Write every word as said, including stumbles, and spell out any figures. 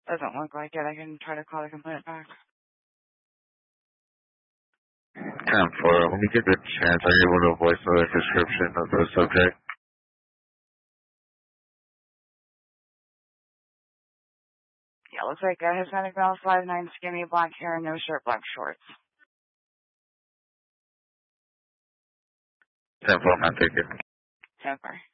Doesn't look like it. I can try to call the complaint back. ten four, when you get the chance, are you able to voice the description of the subject? Yeah, looks like a Hispanic male, five nine, skinny, black hair, no shirt, black shorts. ten four, man, take it. ten four.